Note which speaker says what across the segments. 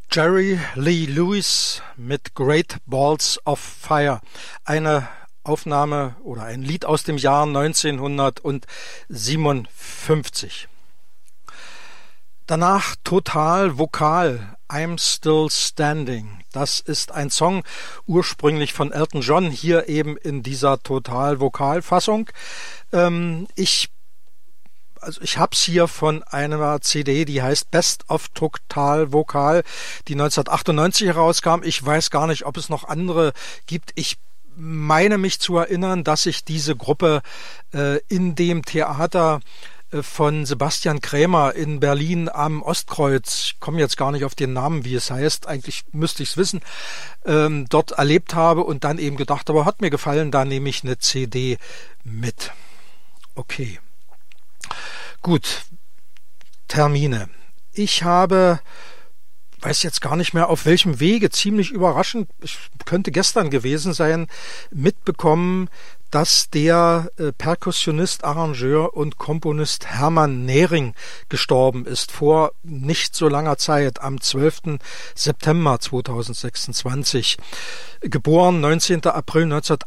Speaker 1: Jerry Lee Lewis mit Great Balls of Fire. Eine Aufnahme oder ein Lied aus dem Jahr 1957. Danach Total Vokal, I'm Still Standing. Das ist ein Song ursprünglich von Elton John, hier eben in dieser Total Vokal-Fassung. Ich habe es hier von einer CD, die heißt Best of Total Vokal, die 1998 herauskam. Ich weiß gar nicht, ob es noch andere gibt. Ich meine mich zu erinnern, dass ich diese Gruppe in dem Theater von Sebastian Krämer in Berlin am Ostkreuz, ich komme jetzt gar nicht auf den Namen, wie es heißt, eigentlich müsste ich es wissen, dort erlebt habe und dann eben gedacht, aber hat mir gefallen, da nehme ich eine CD mit. Okay. Gut, Termine. Ich weiß jetzt gar nicht mehr auf welchem Wege, ziemlich überraschend, könnte gestern gewesen sein, mitbekommen, dass der Perkussionist, Arrangeur und Komponist Hermann Nehring gestorben ist, vor nicht so langer Zeit, am 12. September 2026. Geboren 19. April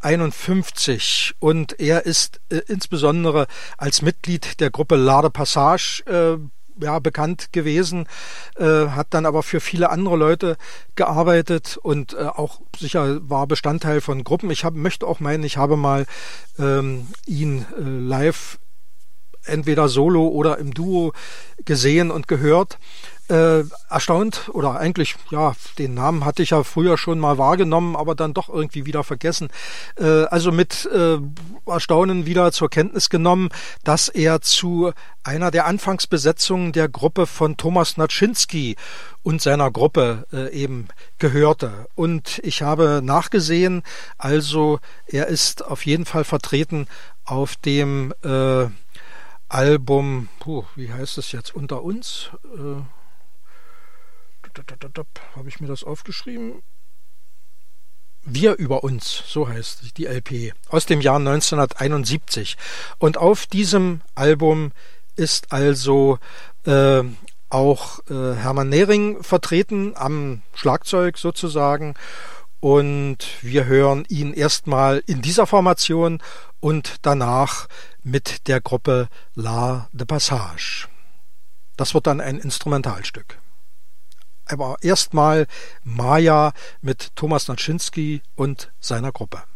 Speaker 1: 1951 und er ist insbesondere als Mitglied der Gruppe La de Passage bekannt gewesen, hat dann aber für viele andere Leute gearbeitet und auch sicher war Bestandteil von Gruppen. Ich möchte auch meinen, ich habe mal ihn live entweder solo oder im Duo gesehen und gehört. Erstaunt oder eigentlich, ja, den Namen hatte ich ja früher schon mal wahrgenommen, aber dann doch irgendwie wieder vergessen. Also mit Erstaunen wieder zur Kenntnis genommen, dass er zu einer der Anfangsbesetzungen der Gruppe von Thomas Naczynski und seiner Gruppe eben gehörte. Und ich habe nachgesehen, also er ist auf jeden Fall vertreten auf dem Album, wie heißt es jetzt, Unter uns? Habe ich mir das aufgeschrieben? Wir über uns, so heißt die LP, aus dem Jahr 1971. Und auf diesem Album ist also auch Hermann Nehring vertreten, am Schlagzeug sozusagen. Und wir hören ihn erstmal in dieser Formation und danach mit der Gruppe La de Passage. Das wird dann ein Instrumentalstück. Aber erstmal Maya mit Thomas Naczynski und seiner Gruppe.